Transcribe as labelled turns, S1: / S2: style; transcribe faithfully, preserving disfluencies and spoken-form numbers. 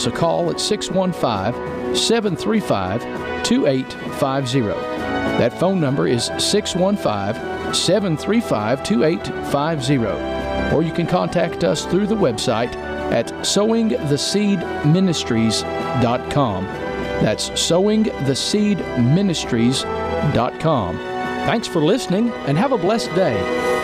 S1: a call at six one five, seven three five, two eight five zero. That phone number is six one five, seven three five, two eight five zero. Or you can contact us through the website at sowing the seed ministries dot com. That's sowing the seed ministries dot com. Thanks for listening and have a blessed day.